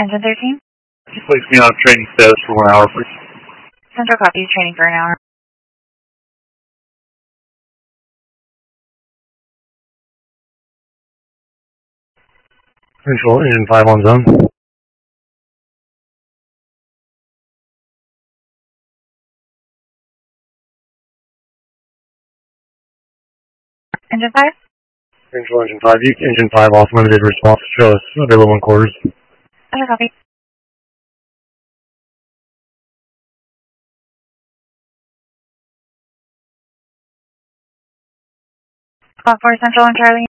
Engine 13? Just place me on training status for 1 hour, please. Central copy, training for an hour. Control engine 5 on zone. Engine 5? Control engine 5. Engine 5 off, limited response. Show us available in quarters. Central copy. Call for Central and Charlie.